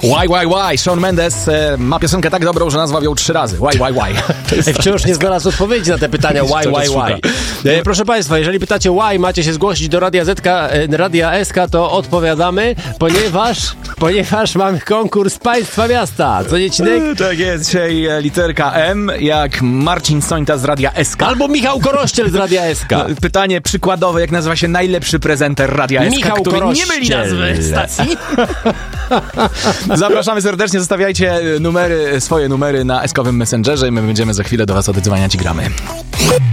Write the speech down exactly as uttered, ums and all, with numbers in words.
Why, why, why? Shawn Mendes e, ma piosenkę tak dobrą, że nazwał ją trzy razy. Why, why, why? Ej, wciąż nie znalazł odpowiedzi na te pytania why, why, why. E, proszę Państwa, jeżeli pytacie why, macie się zgłosić do Radia Zetka, e, Radia S K, to odpowiadamy, ponieważ, ponieważ mamy konkurs Państwa Miasta. Co nie, Cinek? Tak jest, dzisiaj literka M, jak Marcin Sońta z Radia S K. Albo Michał Korościel z Radia S K. Pytanie przykładowe, jak nazywa się najlepszy prezenter Radia S K, Michał który Korościel. nie myli nazwy stacji. Zapraszamy serdecznie, zostawiajcie numery, swoje numery na eskowym Messengerze i my będziemy za chwilę do was oddzwaniać i gramy.